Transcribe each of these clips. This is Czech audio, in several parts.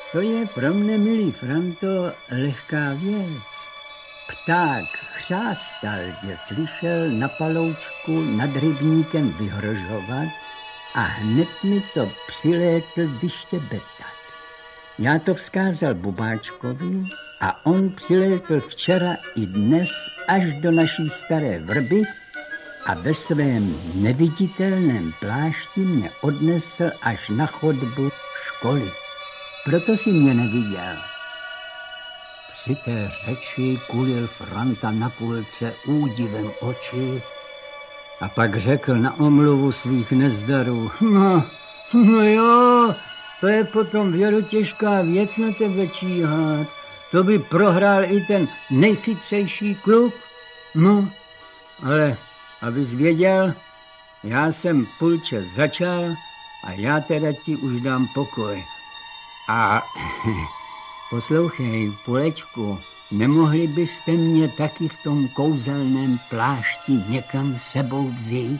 To je pro mne, milý Franto, lehká věc. Pták chřástal, že slyšel na paloučku nad rybníkem vyhrožovat a hned mi to přilétl vyštěbetat. Já to vzkázal Bubáčkovi a on přilétl včera i dnes až do naší staré vrby a ve svém neviditelném plášti mě odnesl až na chodbu školy. Proto si mě neviděl. Při té řeči kulil Franta na půlce údivem oči a pak řekl na omluvu svých nezdarů. No jo, to je potom věrotěžká věc na tebe číhat. To by prohrál i ten nejchytřejší kluk. No, ale abys věděl, já jsem půlčet začal a já teda ti už dám pokoj. A poslouchej, Pulečku, nemohli byste mě taky v tom kouzelném plášti někam sebou vzít?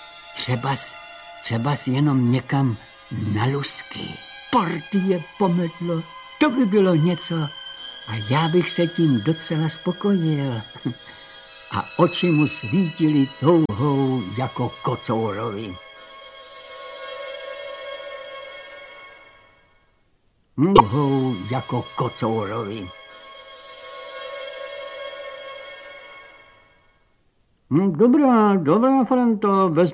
Třebas jenom někam na lusky. Partie pomedlo, to by bylo něco. A já bych se tím docela spokojil. A oči mu svítily touhou jako kocourovi. Dobrá, Franto,